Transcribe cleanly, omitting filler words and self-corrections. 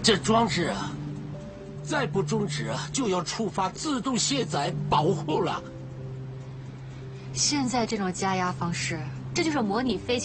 这装置啊，再不终止啊，就要触发自动卸载保护了。 现在这种加压方式，这就是模拟飞行。